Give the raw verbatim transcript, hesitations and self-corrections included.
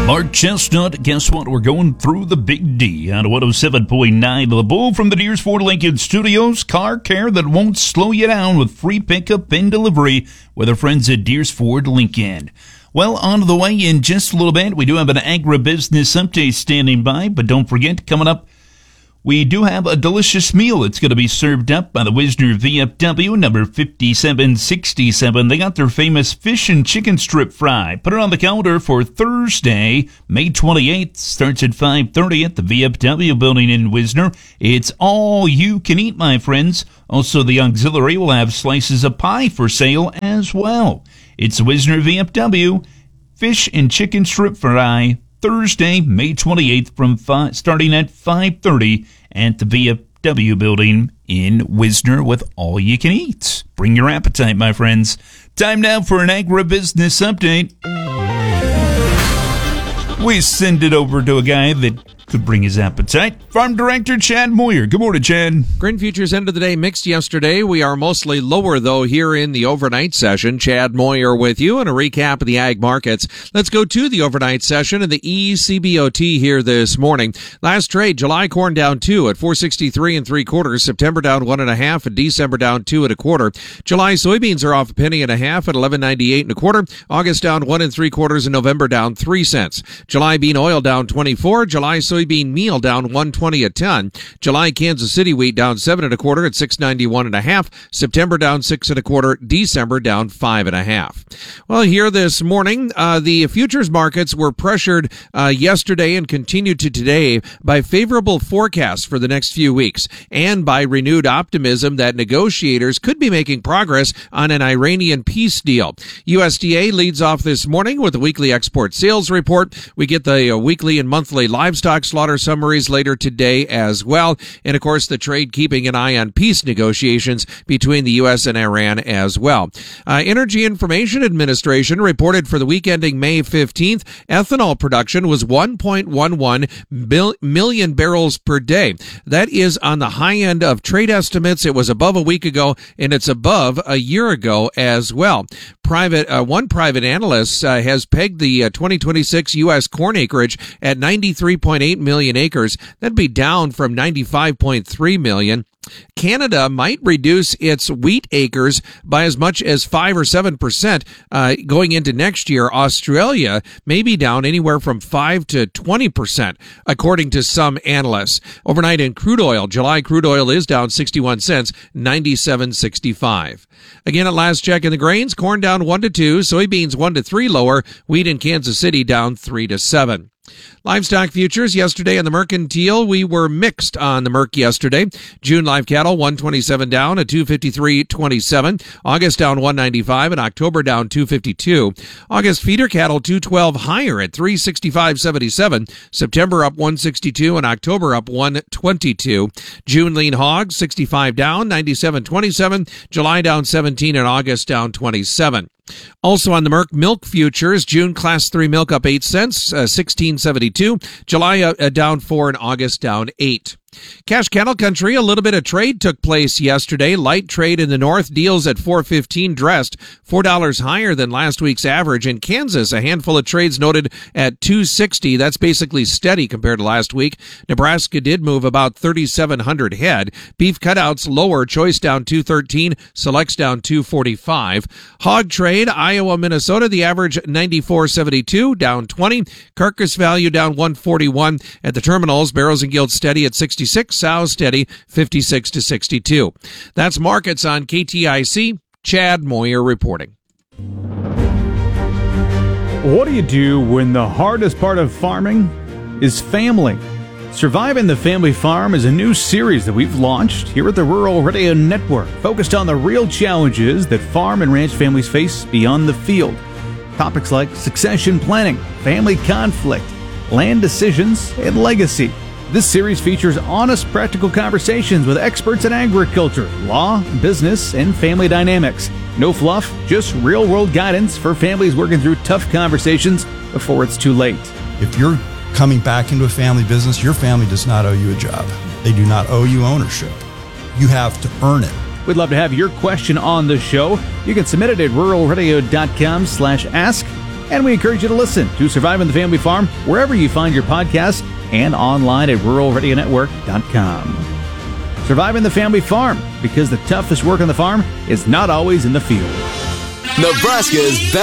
Mark Chestnut, guess what? We're going through the Big D on one oh seven point nine The Bull from the Deers Ford Lincoln Studios. Car care that won't slow you down with free pickup and delivery with our friends at Deers Ford Lincoln. Well, on the way in just a little bit, we do have an agribusiness update standing by, but don't forget, coming up, we do have a delicious meal that's going to be served up by the Wisner V F W, number fifty-seven sixty-seven. They got their famous fish and chicken strip fry. Put it on the counter for Thursday, May twenty-eighth. Starts at five thirty at the V F W building in Wisner. It's all you can eat, my friends. Also, the auxiliary will have slices of pie for sale as well. It's Wisner V F W, fish and chicken strip fry, Thursday, May twenty-eighth, from five, starting at five thirty at the V F W building in Wisner with all you can eat. Bring your appetite, my friends. Time now for an agribusiness update. We send it over to a guy that could bring his appetite. Farm Director Chad Moyer. Good morning, Chad. Grain futures end of the day mixed yesterday. We are mostly lower, though, here in the overnight session. Chad Moyer with you and a recap of the ag markets. Let's go to the overnight session and the E C B O T here this morning. Last trade, July corn down two at four sixty-three and three quarters. September down one and a half and December down two and a quarter. July soybeans are off a penny and a half at eleven ninety-eight and a quarter. August down one and three quarters and November down three cents. July bean oil down twenty-four. July soybean meal down one twenty a ton. July Kansas City wheat down seven and a quarter at six ninety-one and a half. September down six and a quarter. December down five and a half. Well, here this morning, uh, the futures markets were pressured uh, yesterday and continued to today by favorable forecasts for the next few weeks and by renewed optimism that negotiators could be making progress on an Iranian peace deal. U S D A leads off this morning with a weekly export sales report. We get the uh, weekly and monthly livestock slaughter summaries later today as well. And of course, the trade keeping an eye on peace negotiations between the U S and Iran as well. Uh, Energy Information Administration reported for the week ending May fifteenth, ethanol production was one point one one million barrels per day. That is on the high end of trade estimates. It was above a week ago, and it's above a year ago as well. Private, uh, one private analyst uh, has pegged the uh, twenty twenty-six U S corn acreage at ninety-three point eight million acres. That'd be down from ninety-five point three million. Canada might reduce its wheat acres by as much as five or seven percent uh, going into next year. Australia may be down anywhere from five to twenty percent, according to some analysts. Overnight in crude oil, July crude oil is down sixty-one cents, ninety-seven sixty-five. Again, at last check in the grains, corn down one to two, soybeans one to three lower, wheat in Kansas City down three to seven. Livestock futures yesterday on the Mercantile, we were mixed on the Merc yesterday. June live cattle one twenty-seven down at two fifty-three twenty-seven. August down one ninety-five and October down two fifty-two. August feeder cattle two twelve higher at three sixty-five seventy-seven. September up one sixty-two and October up one twenty-two. June lean hogs sixty-five down, ninety-seven twenty-seven. July down seventeen and August down twenty-seven. Also on the Merc milk futures, June class three milk up eight cents, uh, sixteen seventy-two. July uh, down four and August down eight. Cash cattle country, a little bit of trade took place yesterday. Light trade in the north, deals at four fifteen dressed, four dollars higher than last week's average. In Kansas, a handful of trades noted at two sixty. That's basically steady compared to last week. Nebraska did move about thirty-seven hundred head. Beef cutouts lower, choice down two thirteen, selects down two forty-five. Hog trade, Iowa, Minnesota, the average ninety-four seventy-two, down twenty. Carcass value down one forty-one. At the terminals, barrels and gilts steady at sixty-six, sows steady fifty-six to sixty-two. That's markets on K T I C. Chad Moyer reporting. What do you do when the hardest part of farming is family? Surviving the Family Farm is a new series that we've launched here at the Rural Radio Network, focused on the real challenges that farm and ranch families face beyond the field. Topics like succession planning, family conflict, land decisions, and legacy. This series features honest, practical conversations with experts in agriculture, law, business, and family dynamics. No fluff, just real-world guidance for families working through tough conversations before it's too late. If you're coming back into a family business, your family does not owe you a job. They do not owe you ownership. You have to earn it. We'd love to have your question on the show. You can submit it at ruralradio.com slash ask. And we encourage you to listen to Surviving the Family Farm wherever you find your podcasts and online at rural radio network dot com. Surviving the Family Farm, because the toughest work on the farm is not always in the field. Nebraska's best